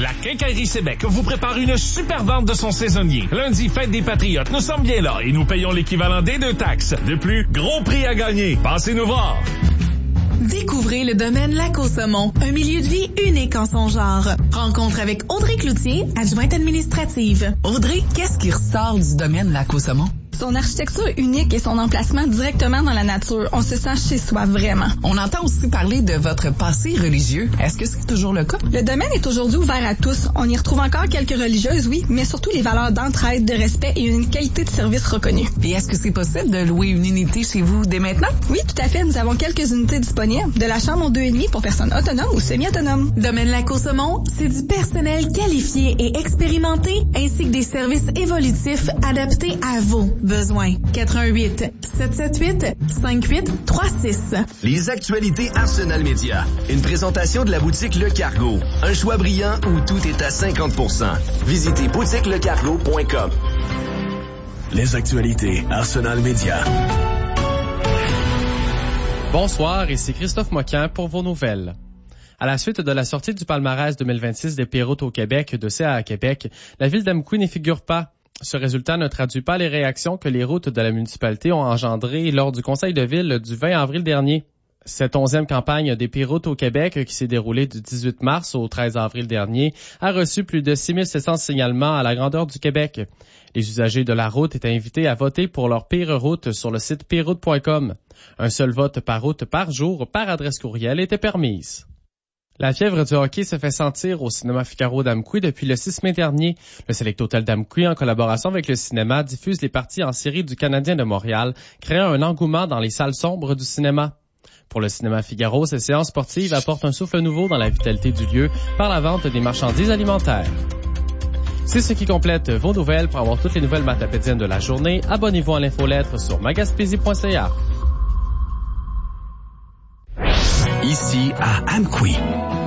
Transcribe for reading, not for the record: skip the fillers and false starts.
La Quincaillerie Sébec vous prépare une super vente de son saisonnier. Lundi, fête des Patriotes, nous sommes bien là et nous payons l'équivalent des 2 taxes. De plus, gros prix à gagner. Passez nous voir. Découvrez le domaine Lac-au-Saumon, un milieu de vie unique en son genre. Rencontre avec Audrey Cloutier, adjointe administrative. Audrey, qu'est-ce qui ressort du domaine Lac-au-Saumon? Son architecture unique et son emplacement directement dans la nature. On se sent chez soi, vraiment. On entend aussi parler de votre passé religieux. Est-ce que c'est toujours le cas? Le domaine est aujourd'hui ouvert à tous. On y retrouve encore quelques religieuses, oui, mais surtout les valeurs d'entraide, de respect et une qualité de service reconnue. Et est-ce que c'est possible de louer une unité chez vous dès maintenant? Oui, tout à fait. Nous avons quelques unités disponibles. De la chambre aux 2,5 pour personnes autonomes ou semi-autonomes. Domaine Lac-au-Saumon, c'est du personnel qualifié et expérimenté, ainsi que des services évolutifs adaptés à vos besoins. 418-778-5836. Les actualités Arsenal Média. Une présentation de la boutique Le Cargo. Un choix brillant où tout est à 50%. Visitez boutiquelecargo.com. Les actualités Arsenal Média. Bonsoir, ici Christophe Moquin pour vos nouvelles. À la suite de la sortie du palmarès 2026 des Péroutes au Québec de CA Québec, la ville d'Amqui n'y figure pas. Ce résultat ne traduit pas les réactions que les routes de la municipalité ont engendrées lors du conseil de ville du 20 avril dernier. Cette 11e campagne des Péroutes au Québec, qui s'est déroulée du 18 mars au 13 avril dernier, a reçu plus de 6700 signalements à la grandeur du Québec. Les usagers de la route étaient invités à voter pour leur pire route sur le site péroute.com. Un seul vote par route par jour par adresse courriel était permise. La fièvre du hockey se fait sentir au cinéma Figaro d'Amqui depuis le 6 mai dernier. Le Select Hotel d'Amqui, en collaboration avec le cinéma, diffuse les parties en série du Canadien de Montréal, créant un engouement dans les salles sombres du cinéma. Pour le cinéma Figaro, ces séances sportives apportent un souffle nouveau dans la vitalité du lieu par la vente des marchandises alimentaires. C'est ce qui complète vos nouvelles. Pour avoir toutes les nouvelles matapédiennes de la journée, abonnez-vous à l'infolettre sur magaspésie.ca. Ici à Amqui.